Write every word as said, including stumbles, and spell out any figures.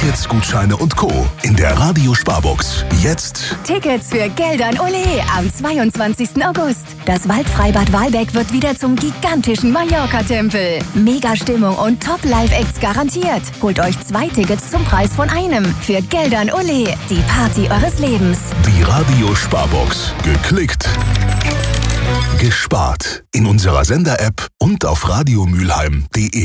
Tickets, Gutscheine und Co. in der Radio Sparbox. Jetzt Tickets für Geldern Ole am zweiundzwanzigsten August. Das Waldfreibad Walbeck wird wieder zum gigantischen Mallorca-Tempel. Mega Stimmung und Top-Live-Acts garantiert. Holt euch zwei Tickets zum Preis von einem. Für Geldern Ole, die Party eures Lebens. die Radio Sparbox. Geklickt, gespart. In unserer Sender-App und auf radiomülheim punkt de.